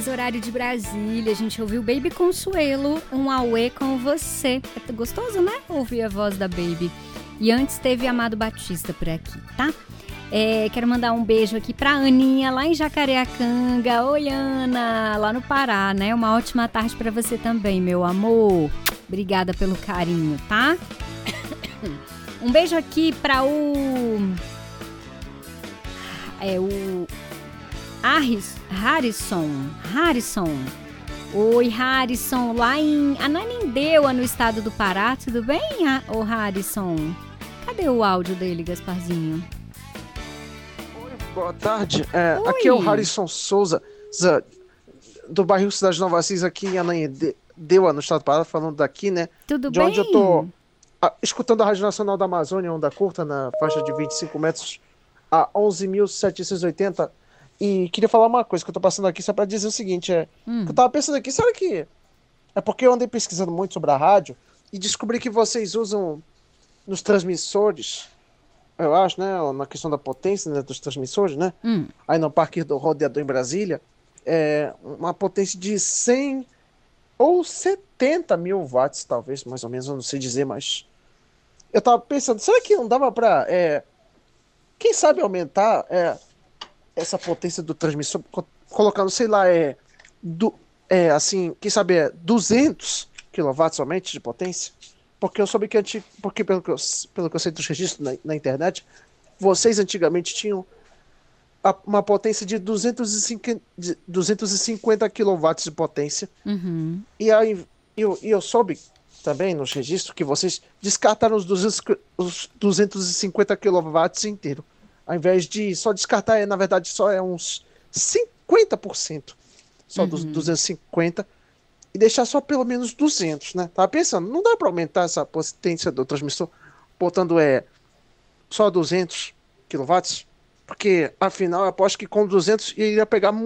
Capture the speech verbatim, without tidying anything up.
horas, horário de Brasília. A gente ouviu Baby Consuelo, um auê com você. É gostoso, né? Ouvir a voz da Baby. E antes teve Amado Batista por aqui, tá? É, quero mandar um beijo aqui pra Aninha, lá em Jacareacanga. Oi, Ana, lá no Pará, né? Uma ótima tarde pra você também, meu amor. Obrigada pelo carinho, tá? Um beijo aqui pra o... É o... Harris, Harrison. Harrison. Oi, Harrison, lá em Ananindeua, no estado do Pará. Tudo bem, ô Harrison? Cadê o áudio dele, Gasparzinho? Oi, boa tarde. É, aqui é o Harrison Souza, do bairro Cidade Nova Assis, aqui em Ananindeua, no estado do Pará, falando daqui, né? Tudo de bem? onde eu tô a, escutando a Rádio Nacional da Amazônia, onda curta, na faixa de vinte e cinco metros a onze mil setecentos e oitenta. E queria falar uma coisa que eu tô passando aqui só pra dizer o seguinte, é... Hum. Que eu tava pensando aqui, será que... É porque eu andei pesquisando muito sobre a rádio e descobri que vocês usam nos transmissores, eu acho, né? Na questão da potência, né, dos transmissores, né? Hum. Aí no Parque do Rodeador em Brasília, é uma potência de cem ou setenta mil watts, talvez, mais ou menos, eu não sei dizer, mas... Eu tava pensando, será que não dava pra... É... Quem sabe aumentar... É... essa potência do transmissor, colocando, sei lá, é, do, é assim, quem sabe é duzentos quilowatts somente de potência, porque eu soube que antig... porque pelo que eu, pelo que eu sei dos registros na, na internet, vocês antigamente tinham a, uma potência de duzentos e cinquenta, de duzentos e cinquenta quilowatts de potência, uhum. e aí eu, eu soube também nos registros que vocês descartaram os, duzentos, os duzentos e cinquenta quilowatts inteiro. Ao invés de só descartar, é, na verdade, só é uns cinquenta por cento só uhum. dos duzentos e cinquenta e deixar só pelo menos duzentos, né? Tava pensando, não dá para aumentar essa potência do transmissor botando é, só duzentos quilowatts? Porque, afinal, eu aposto que com duzentos iria pegar